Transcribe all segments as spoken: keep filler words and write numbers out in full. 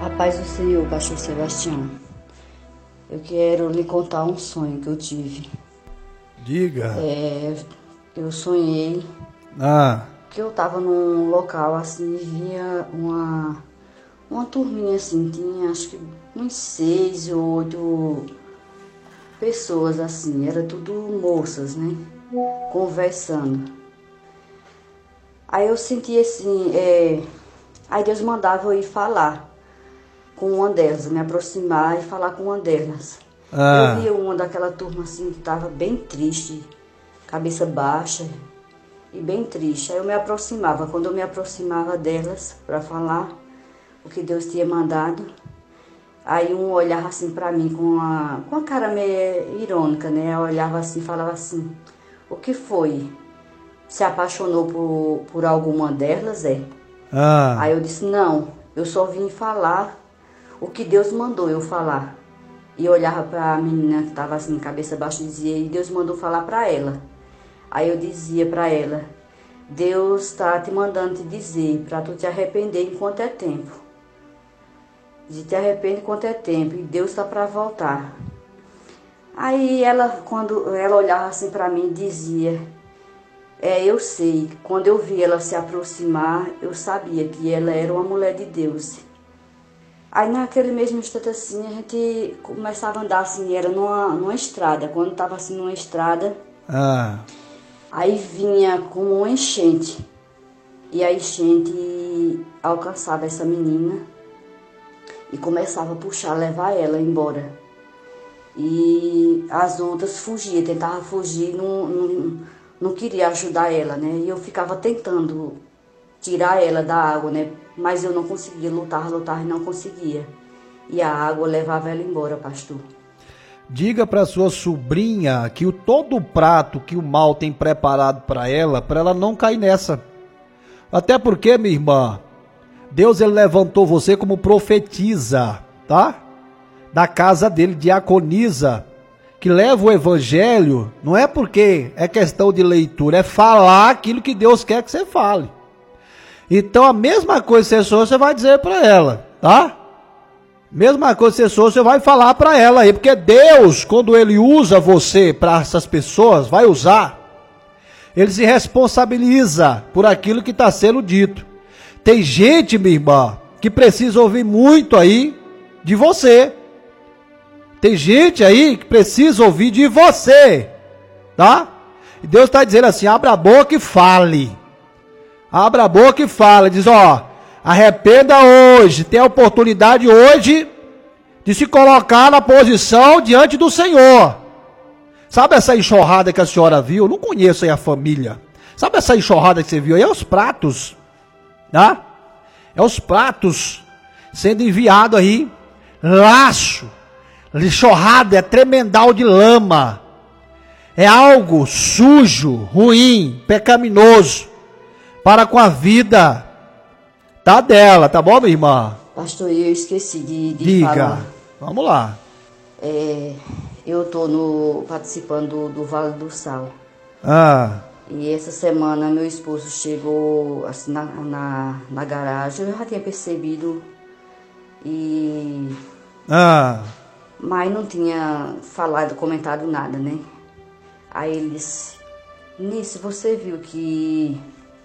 A paz do Senhor, pastor Sebastião. Eu quero lhe contar um sonho que eu tive. Diga. É, eu sonhei Ah. que eu estava num local assim, via uma, uma turminha assim, tinha acho que uns seis ou oito pessoas assim, era tudo moças, né? Conversando. Aí eu senti assim, é, aí Deus mandava eu ir falar com uma delas, me aproximar e falar com uma delas. Ah. Eu via uma daquela turma assim que estava bem triste, cabeça baixa e bem triste. Aí eu me aproximava. Quando eu me aproximava delas para falar o que Deus tinha mandado, aí um olhava assim para mim com a, com a cara meio irônica, né? Eu olhava assim e falava assim: o que foi? Se apaixonou por, por alguma delas, é? Ah. Aí eu disse: não, eu só vim falar o que Deus mandou eu falar. E eu olhava para a menina que estava assim, cabeça baixa, e dizia: e Deus mandou falar para ela. Aí eu dizia para ela: Deus está te mandando te dizer para tu te arrepender enquanto é tempo. De te arrepender enquanto é tempo, e Deus está para voltar. Aí ela, quando ela olhava assim para mim, dizia: é, eu sei, quando eu vi ela se aproximar, eu sabia que ela era uma mulher de Deus. Aí naquele mesmo instante assim, a gente começava a andar assim, era numa, numa estrada. Quando estava assim numa estrada, Ah. aí vinha como uma enchente. E a enchente alcançava essa menina e começava a puxar, levar ela embora. E as outras fugiam, tentavam fugir, não, não, não queria ajudar ela, né? E eu ficava tentando tirar ela da água, né? Mas eu não conseguia, lutar, lutar e não conseguia. E a água levava ela embora, pastor. Diga para sua sobrinha que o todo o prato que o mal tem preparado para ela, para ela não cair nessa. Até porque, minha irmã, Deus ele levantou você como profetisa, tá? Da casa dele, diaconisa, que leva o evangelho, não é porque é questão de leitura, é falar aquilo que Deus quer que você fale. Então a mesma coisa que você sou, você vai dizer para ela, tá? Mesma coisa que você sou, você vai falar para ela aí, porque Deus, quando ele usa você para essas pessoas, vai usar, ele se responsabiliza por aquilo que está sendo dito. Tem gente, minha irmã, que precisa ouvir muito aí de você. Tem gente aí que precisa ouvir de você, tá? E Deus está dizendo assim: abra a boca e fale. Abra a boca e fala, diz: ó, arrependa hoje, tem a oportunidade hoje de se colocar na posição diante do Senhor. Sabe essa enxurrada que a senhora viu? Eu não conheço aí a família. Sabe essa enxurrada que você viu aí? É os pratos, tá? É os pratos sendo enviado aí, laço, enxurrada, é tremendal de lama. É algo sujo, ruim, pecaminoso para com a vida tá dela, tá bom, minha irmã? Pastor, eu esqueci de, de Diga. falar. Vamos lá. É, eu estou no, participando do, do Vale do Sal. Ah. E essa semana meu esposo chegou assim na, na, na garagem, eu já tinha percebido, e Ah. mas não tinha falado, comentado nada, né? Aí ele disse: Nisso, você viu que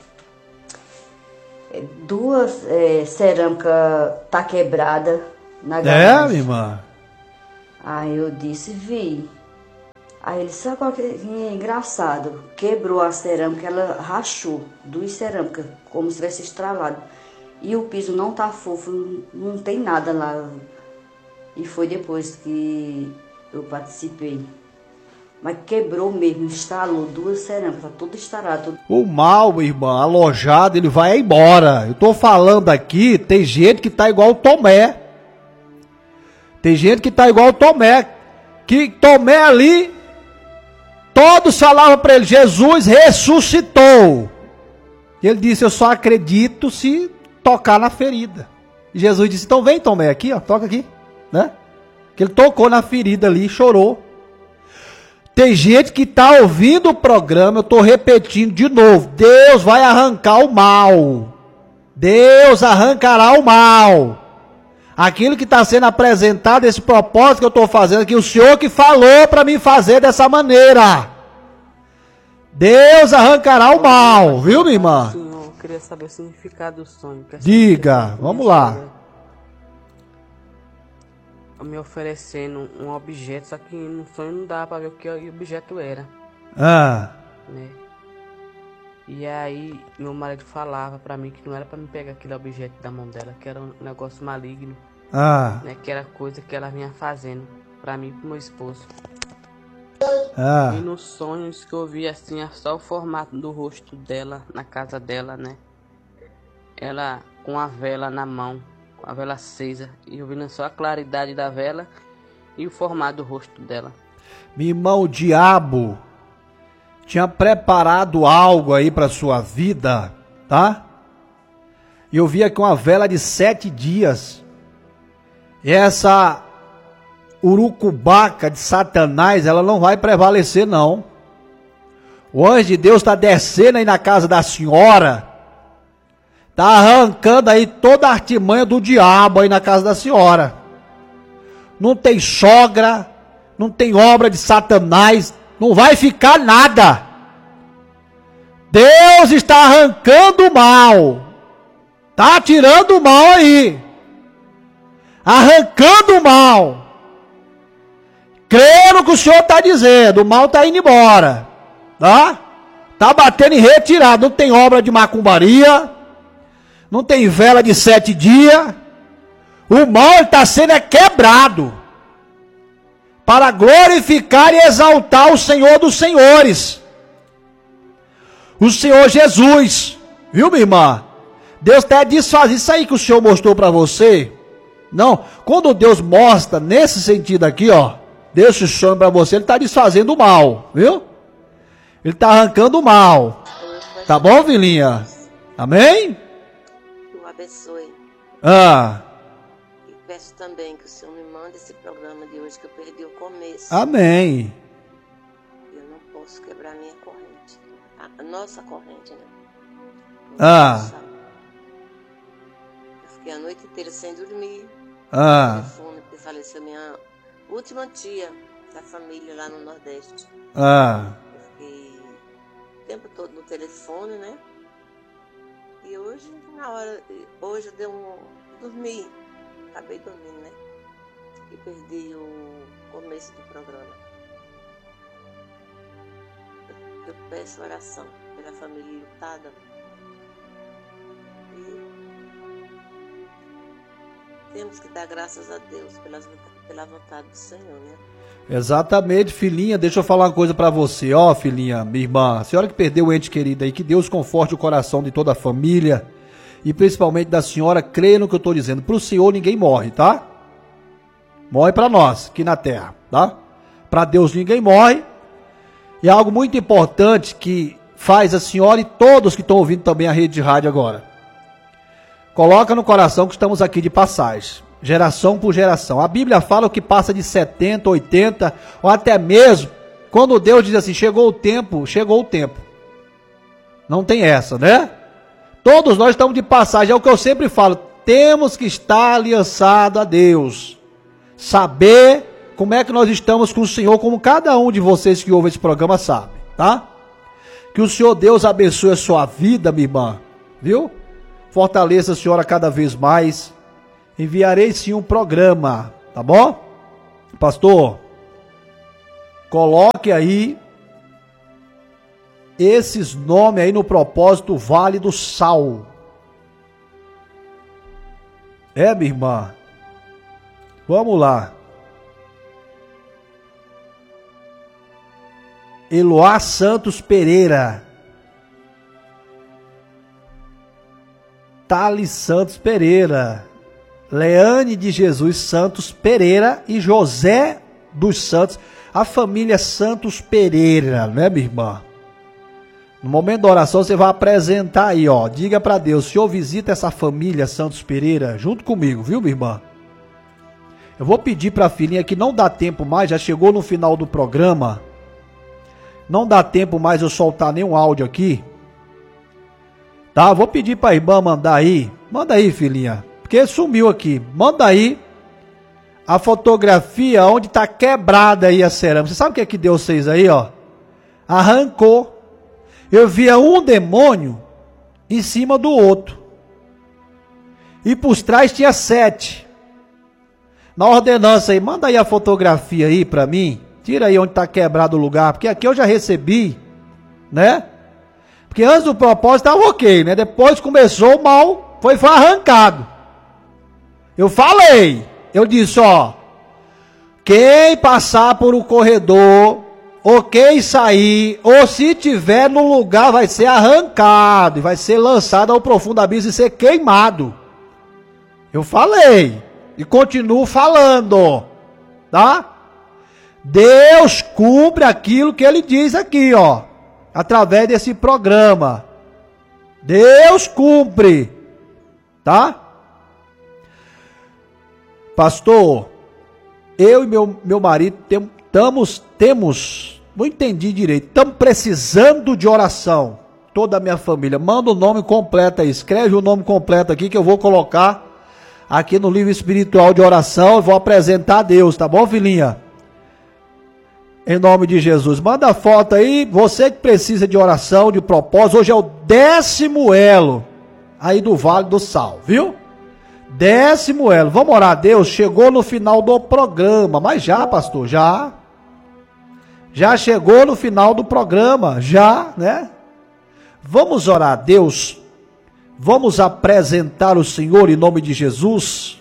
duas é, cerâmicas tá quebrada na garagem? É, minha irmã? Aí eu disse: vi. Aí ele: sabe qual que é engraçado? Quebrou a cerâmica, ela rachou, duas cerâmicas, como se tivesse estralado. E o piso não tá fofo, não tem nada lá. E foi depois que eu participei. Mas quebrou mesmo, instalou duas cerâmicas, tá tudo estarado. Tudo... O mal, irmã, alojado, ele vai embora. Eu tô falando aqui, tem gente que tá igual o Tomé. Tem gente que tá igual o Tomé. Que Tomé ali, todos falavam para ele: Jesus ressuscitou. E ele disse: eu só acredito se tocar na ferida. E Jesus disse: então vem, Tomé, aqui, ó, toca aqui, né? Que ele tocou na ferida ali e chorou. Tem gente que está ouvindo o programa, eu estou repetindo de novo: Deus vai arrancar o mal. Deus arrancará o mal. Aquilo que está sendo apresentado, esse propósito que eu estou fazendo aqui, o Senhor que falou para mim fazer dessa maneira. Deus arrancará o mal, viu, minha irmã? Senhor, eu queria saber o significado do sonho. Diga, vamos lá. Me oferecendo um objeto, só que no sonho não dá para ver o que o objeto era. Ah. Né? E aí meu marido falava para mim que não era para me pegar aquele objeto da mão dela, que era um negócio maligno. Ah. Né? Que era coisa que ela vinha fazendo para mim e pro meu esposo. Ah. E nos sonhos que eu vi assim, só o formato do rosto dela na casa dela, né? Ela com a vela na mão, com a vela acesa, e eu vendo só a claridade da vela e o formato do rosto dela. Meu irmão, o diabo tinha preparado algo aí para sua vida, tá? E eu vi aqui uma vela de sete dias. E essa urucubaca de Satanás, ela não vai prevalecer, não. O anjo de Deus está descendo aí na casa da senhora, está arrancando aí toda a artimanha do diabo aí na casa da senhora. Não tem sogra, não tem obra de Satanás, não vai ficar nada. Deus está arrancando o mal, está tirando o mal aí, arrancando o mal. Creio no que o Senhor está dizendo, o mal está indo embora, tá? Está batendo em retirada, não tem obra de macumbaria, não tem vela de sete dias, o mal está sendo é quebrado, para glorificar e exaltar o Senhor dos Senhores, o Senhor Jesus, viu, minha irmã? Deus até desfaz isso aí que o Senhor mostrou para você. Não, quando Deus mostra nesse sentido aqui, ó, Deus se chama para você, Ele está desfazendo o mal, viu? Ele está arrancando o mal. Tá bom, filhinha? Amém? Que o abençoe. Ah. E peço também que o Senhor me mande esse programa de hoje, que eu perdi o começo. Amém. Eu não posso quebrar minha corrente. A nossa corrente, né? Ah. Eu fiquei a noite inteira sem dormir. Ah. Telefone, porque faleceu minha última tia da família lá no Nordeste. Ah. Eu fiquei o tempo todo no telefone, né? E hoje, na hora, hoje eu dei um, dormi, acabei dormindo, né? E perdi o começo do programa. Eu, eu peço oração pela família lutada. E temos que dar graças a Deus pela, pela vontade do Senhor, né? Exatamente, filhinha. Deixa eu falar uma coisa pra você, ó, filhinha, minha irmã, a senhora que perdeu o ente querido aí, que Deus conforte o coração de toda a família e principalmente da senhora. Creia no que eu tô dizendo. Pro Senhor ninguém morre, tá? Morre pra nós aqui na terra, tá? Pra Deus ninguém morre. E é algo muito importante que faz a senhora e todos que estão ouvindo também a rede de rádio agora. Coloca no coração que estamos aqui de passagem, geração por geração. A Bíblia fala que passa de setenta, oitenta, ou até mesmo, quando Deus diz assim, chegou o tempo, chegou o tempo. Não tem essa, né? Todos nós estamos de passagem, é o que eu sempre falo, temos que estar aliançado a Deus. Saber como é que nós estamos com o Senhor, como cada um de vocês que ouve esse programa sabe, tá? Que o Senhor Deus abençoe a sua vida, minha irmã, viu? Fortaleça a senhora cada vez mais. Enviarei sim um programa, tá bom? Pastor, coloque aí esses nomes aí no propósito Vale do Sal. É, minha irmã? Vamos lá. Eloá Santos Pereira. Thales Santos Pereira, Leane de Jesus Santos Pereira e José dos Santos, a família Santos Pereira, né, minha irmã? No momento da oração você vai apresentar aí, ó, diga para Deus, Senhor, visita essa família Santos Pereira junto comigo, viu, minha irmã? Eu vou pedir para a filhinha que não dá tempo mais, já chegou no final do programa, não dá tempo mais eu soltar nenhum áudio aqui. Tá, vou pedir para a irmã mandar aí. Manda aí, filhinha. Porque sumiu aqui. Manda aí a fotografia onde está quebrada aí a cerâmica. Você sabe o que é que Deus fez aí, ó? Arrancou. Eu via um demônio em cima do outro. E por trás tinha sete. Na ordenança aí, manda aí a fotografia aí para mim. Tira aí onde está quebrado o lugar, porque aqui eu já recebi, né? Porque antes do propósito estava ok, né? Depois começou o mal, foi, foi arrancado. Eu falei, eu disse, ó, quem passar por um corredor, ou quem sair, ou se tiver no lugar, vai ser arrancado, e vai ser lançado ao profundo abismo e ser queimado. Eu falei, e continuo falando, tá? Deus cumpre aquilo que ele diz aqui, ó, através desse programa. Deus cumpre, tá? Pastor, eu e meu, meu marido tem, tamos, temos, não entendi direito, estamos precisando de oração. Toda a minha família, manda o nome completo aí, escreve o nome completo aqui que eu vou colocar aqui no livro espiritual de oração, eu vou apresentar a Deus, tá bom, filhinha? Em nome de Jesus, manda a foto aí, você que precisa de oração, de propósito, hoje é o décimo elo aí do Vale do Sal, viu? Décimo elo, vamos orar a Deus, chegou no final do programa, mas já, pastor, já, já chegou no final do programa, já, né? Vamos orar a Deus, vamos apresentar o Senhor em nome de Jesus.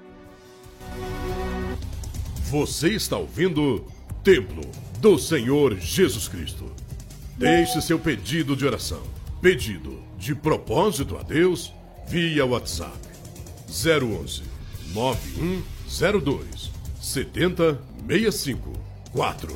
Você está ouvindo Templo do Senhor Jesus Cristo. Deixe seu pedido de oração, pedido de propósito a Deus via WhatsApp. zero onze, nove um zero dois, sete zero seis cinco quatro.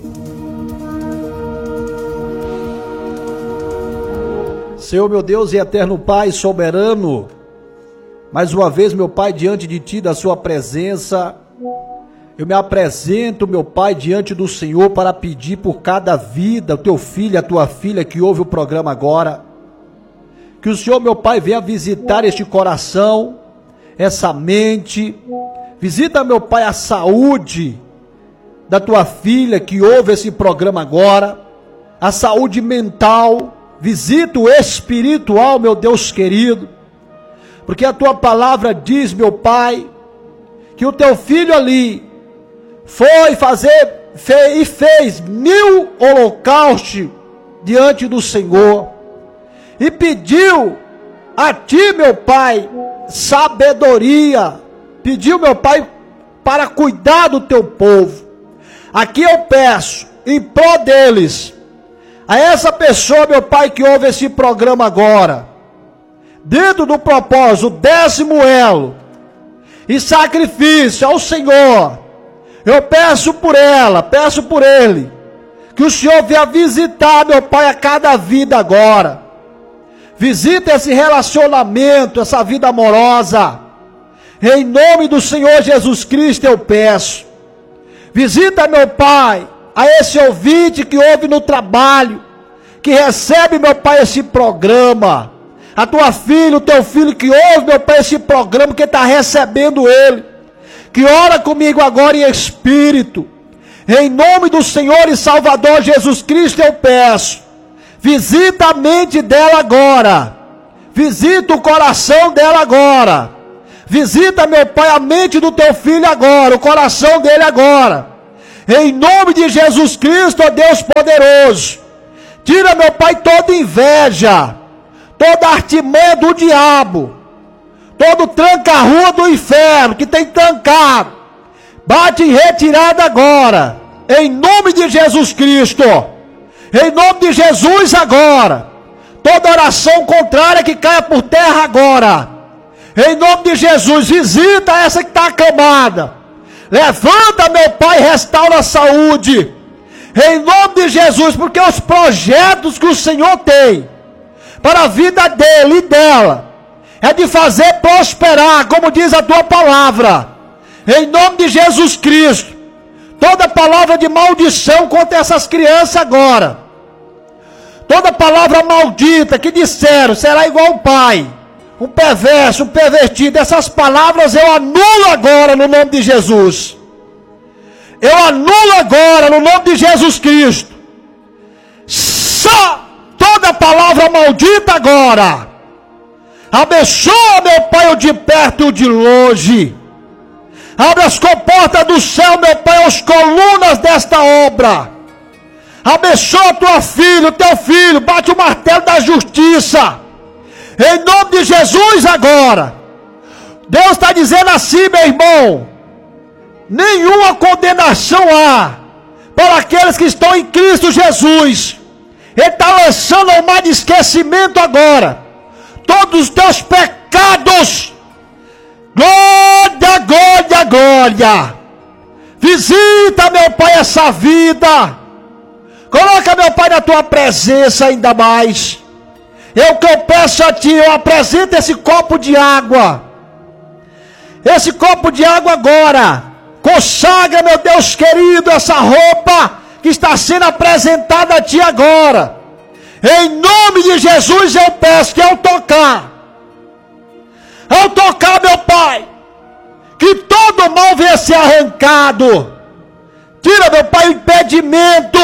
Senhor meu Deus e eterno Pai soberano, mais uma vez, meu Pai, diante de Ti, da Sua presença, eu me apresento, meu Pai, diante do Senhor para pedir por cada vida, o Teu filho, a Tua filha que ouve o programa agora, que o Senhor, meu Pai, venha visitar este coração, essa mente, visita, meu Pai, a saúde da tua filha que ouve esse programa agora, a saúde mental, visita o espiritual, meu Deus querido, porque a tua palavra diz, meu Pai, que o teu filho ali foi fazer fez, e fez mil holocaustos diante do Senhor e pediu a ti, meu Pai, sabedoria, pediu, meu Pai, para cuidar do teu povo. Aqui eu peço, em prol deles, a essa pessoa, meu Pai, que ouve esse programa agora, dentro do propósito, décimo elo, e sacrifício ao Senhor, eu peço por ela, peço por ele, que o Senhor venha visitar, meu Pai, a cada vida agora. Visita esse relacionamento, essa vida amorosa. Em nome do Senhor Jesus Cristo eu peço. Visita, meu Pai, a esse ouvinte que ouve no trabalho, que recebe, meu Pai, esse programa. A tua filha, o teu filho que ouve, meu Pai, esse programa, que está recebendo ele. Que ora comigo agora em espírito. Em nome do Senhor e Salvador Jesus Cristo eu peço. Visita a mente dela agora. Visita o coração dela agora. Visita, meu Pai, a mente do teu filho agora, o coração dele agora. Em nome de Jesus Cristo, ó Deus poderoso. Tira, meu Pai, toda inveja, toda artimanha do diabo, todo tranca-rua do inferno que tem trancado. Bate em retirada agora. Em nome de Jesus Cristo. Em nome de Jesus agora, toda oração contrária que caia por terra agora, em nome de Jesus, visita essa que está acamada, levanta, meu Pai, restaura a saúde, em nome de Jesus, porque os projetos que o Senhor tem, para a vida dele e dela, é de fazer prosperar, como diz a tua palavra, em nome de Jesus Cristo. Toda palavra de maldição contra essas crianças agora. Toda palavra maldita que disseram, será igual o pai. um perverso, um pervertido. Essas palavras eu anulo agora no nome de Jesus. Eu anulo agora no nome de Jesus Cristo. Só toda palavra maldita agora. Abençoa, meu Pai, o de perto e o de longe. Abre as comportas do céu, meu Pai, as colunas desta obra. Abençoa tua filha, o teu filho. Bate o martelo da justiça. Em nome de Jesus agora. Deus está dizendo assim, meu irmão. Nenhuma condenação há para aqueles que estão em Cristo Jesus. Ele está lançando ao mar de esquecimento agora todos os teus pecados. Glória, glória, glória. Visita, meu Pai, essa vida. Coloca, meu Pai, na tua presença ainda mais. Eu que eu peço a ti, eu apresento esse copo de água. Esse copo de água agora. Consagra, meu Deus querido, essa roupa que está sendo apresentada a ti agora. Em nome de Jesus eu peço que ao tocar, ao tocar, meu Pai, que todo mal venha ser arrancado. Tira, meu Pai, o impedimento.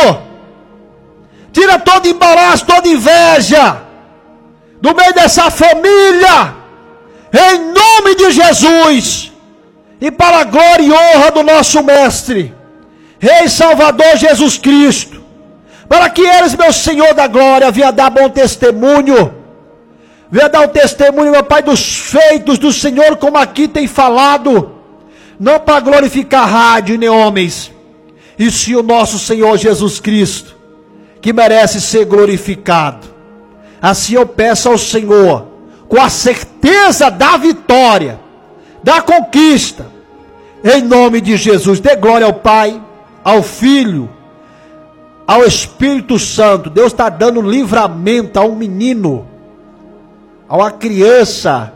Tira todo embaraço, toda inveja do meio dessa família. Em nome de Jesus. E para a glória e honra do nosso Mestre, Rei Salvador Jesus Cristo, para que eles, meu Senhor da glória, venha dar bom testemunho, venha dar um testemunho, meu Pai, dos feitos do Senhor, como aqui tem falado, não para glorificar rádio nem homens, e sim o nosso Senhor Jesus Cristo, que merece ser glorificado. Assim eu peço ao Senhor, com a certeza da vitória, da conquista, em nome de Jesus. Dê glória ao Pai, ao Filho, ao Espírito Santo. Deus está dando livramento a um menino, a uma criança,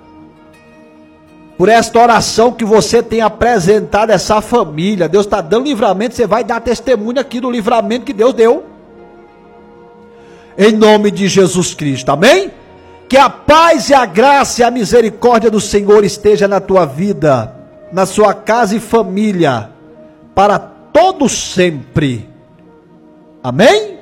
por esta oração que você tem apresentado a essa família. Deus está dando livramento. Você vai dar testemunho aqui do livramento que Deus deu, em nome de Jesus Cristo, amém? Que a paz e a graça e a misericórdia do Senhor esteja na tua vida, na sua casa e família, para todo sempre. Amém?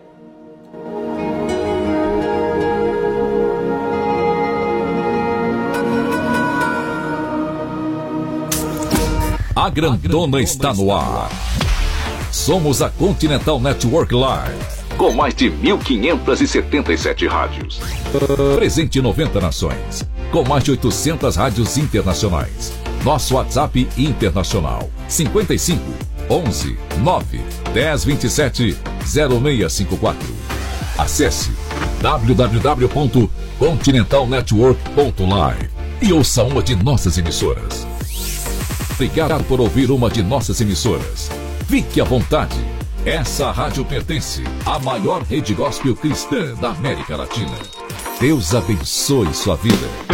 A grandona está no ar. Somos a Continental Network Live, com mais de mil quinhentas e setenta e sete rádios. Presente em noventa nações, com mais de oitocentas rádios internacionais. Nosso WhatsApp internacional, cinquenta e cinco, onze, nove, dez, vinte e sete, zero seis cinco quatro. Acesse w w w ponto continental network ponto live e ouça uma de nossas emissoras. Obrigado por ouvir uma de nossas emissoras. Fique à vontade. Essa rádio pertence à maior rede gospel cristã da América Latina. Deus abençoe sua vida.